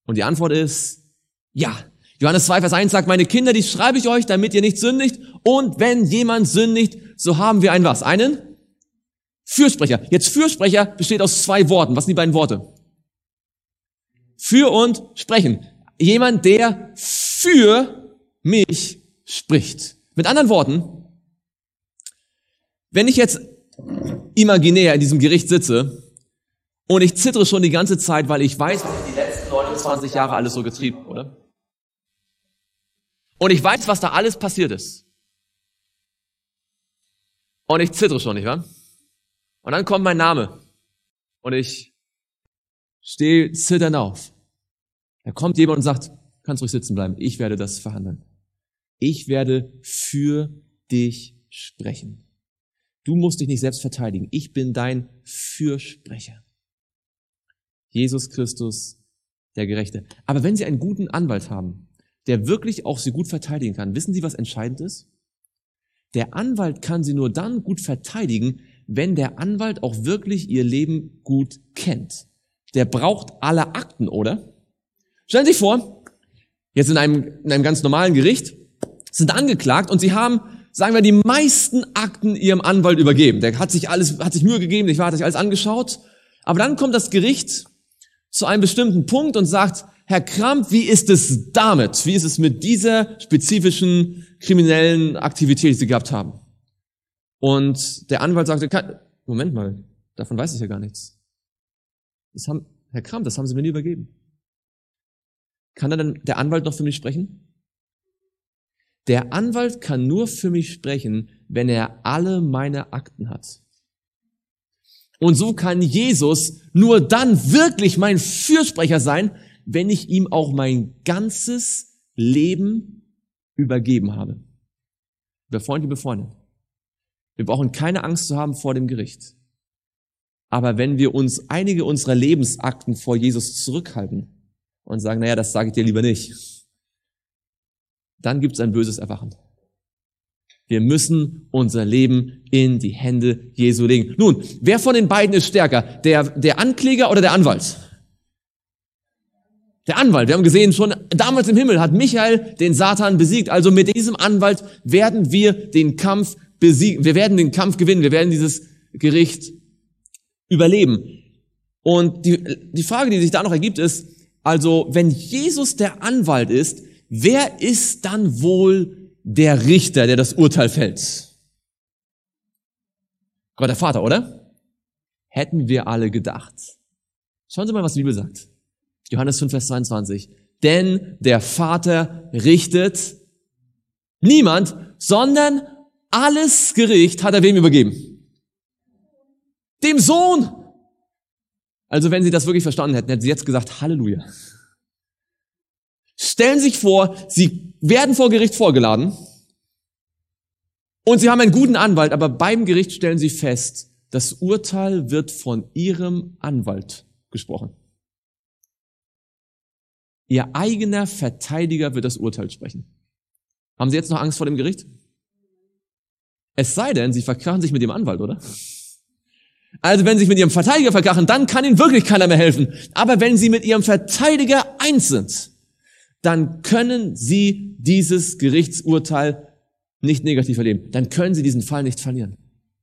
Und die Antwort ist, ja. Johannes 2, Vers 1 sagt, meine Kinder, die schreibe ich euch, damit ihr nicht sündigt. Und wenn jemand sündigt, so haben wir einen was? Einen Fürsprecher. Jetzt Fürsprecher besteht aus 2 Worten. Was sind die beiden Worte? Für und sprechen. Jemand, der für mich spricht. Mit anderen Worten, wenn ich jetzt imaginär in diesem Gericht sitze und ich zittere schon die ganze Zeit, weil ich weiß, was ich die letzten 29 Jahre alles so getrieben, oder? Und ich weiß, was da alles passiert ist. Und ich zittere schon, nicht wahr? Und dann kommt mein Name. Und ich stehe zitternd auf. Da kommt jemand und sagt, kannst ruhig sitzen bleiben. Ich werde das verhandeln. Ich werde für dich sprechen. Du musst dich nicht selbst verteidigen. Ich bin dein Fürsprecher. Jesus Christus, der Gerechte. Aber wenn Sie einen guten Anwalt haben, der wirklich auch Sie gut verteidigen kann, wissen Sie, was entscheidend ist? Der Anwalt kann Sie nur dann gut verteidigen, wenn der Anwalt auch wirklich Ihr Leben gut kennt. Der braucht alle Akten, oder? Stellen Sie sich vor, jetzt in einem ganz normalen Gericht, sind angeklagt und Sie haben, sagen wir, die meisten Akten Ihrem Anwalt übergeben. Der hat sich Mühe gegeben, hat sich alles angeschaut. Aber dann kommt das Gericht zu einem bestimmten Punkt und sagt, Herr Kramp, wie ist es damit? Wie ist es mit dieser spezifischen kriminellen Aktivität, die Sie gehabt haben? Und der Anwalt sagte, Moment mal, davon weiß ich ja gar nichts. Herr Kramp, das haben Sie mir nie übergeben. Kann dann der Anwalt noch für mich sprechen? Der Anwalt kann nur für mich sprechen, wenn er alle meine Akten hat. Und so kann Jesus nur dann wirklich mein Fürsprecher sein, wenn ich ihm auch mein ganzes Leben übergeben habe. Liebe Freunde, liebe Freunde, wir brauchen keine Angst zu haben vor dem Gericht. Aber wenn wir uns einige unserer Lebensakten vor Jesus zurückhalten und sagen, naja, das sage ich dir lieber nicht, dann gibt es ein böses Erwachen. Wir müssen unser Leben in die Hände Jesu legen. Nun, wer von den beiden ist stärker? Der Ankläger oder der Anwalt? Der Anwalt. Wir haben gesehen, schon damals im Himmel hat Michael den Satan besiegt. Also mit diesem Anwalt werden wir den Kampf besiegen. Wir werden den Kampf gewinnen. Wir werden dieses Gericht überleben. Und die Frage, die sich da noch ergibt, ist, also wenn Jesus der Anwalt ist, wer ist dann wohl der Richter, der das Urteil fällt? Gott der Vater, oder? Hätten wir alle gedacht. Schauen Sie mal, was die Bibel sagt. Johannes 5, Vers 22. Denn der Vater richtet niemand, sondern alles Gericht hat er wem übergeben? Dem Sohn. Also wenn Sie das wirklich verstanden hätten, hätten Sie jetzt gesagt, Halleluja. Stellen Sie sich vor, Sie werden vor Gericht vorgeladen und Sie haben einen guten Anwalt, aber beim Gericht stellen Sie fest, das Urteil wird von Ihrem Anwalt gesprochen. Ihr eigener Verteidiger wird das Urteil sprechen. Haben Sie jetzt noch Angst vor dem Gericht? Es sei denn, Sie verkrachen sich mit Ihrem Anwalt, oder? Also wenn Sie sich mit Ihrem Verteidiger verkrachen, dann kann Ihnen wirklich keiner mehr helfen. Aber wenn Sie mit Ihrem Verteidiger eins sind, dann können Sie dieses Gerichtsurteil nicht negativ erleben. Dann können Sie diesen Fall nicht verlieren.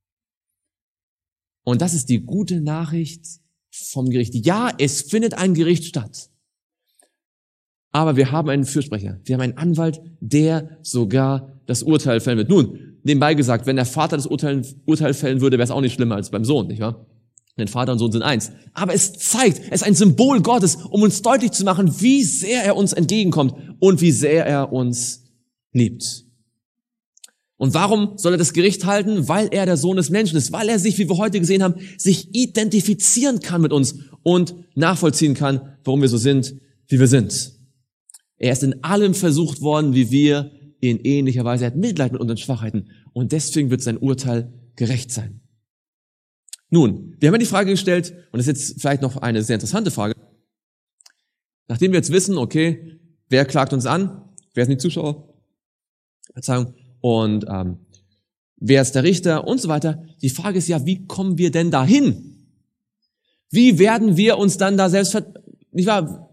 Und das ist die gute Nachricht vom Gericht. Ja, es findet ein Gericht statt. Aber wir haben einen Fürsprecher. Wir haben einen Anwalt, der sogar das Urteil fällen wird. Nun, nebenbei gesagt, wenn der Vater das Urteil fällen würde, wäre es auch nicht schlimmer als beim Sohn, nicht wahr? Denn Vater und Sohn sind eins. Aber es zeigt, es ist ein Symbol Gottes, um uns deutlich zu machen, wie sehr er uns entgegenkommt und wie sehr er uns liebt. Und warum soll er das Gericht halten? Weil er der Sohn des Menschen ist, weil er sich, wie wir heute gesehen haben, sich identifizieren kann mit uns und nachvollziehen kann, warum wir so sind, wie wir sind. Er ist in allem versucht worden, wie wir in ähnlicher Weise. Er hat Mitleid mit unseren Schwachheiten und deswegen wird sein Urteil gerecht sein. Nun, wir haben ja die Frage gestellt, und das ist jetzt vielleicht noch eine sehr interessante Frage. Nachdem wir jetzt wissen, okay, wer klagt uns an? Wer sind die Zuschauer? Verzeihung. Und wer ist der Richter und so weiter. Die Frage ist ja, wie kommen wir denn dahin? Wie werden wir uns dann da selbst, nicht wahr?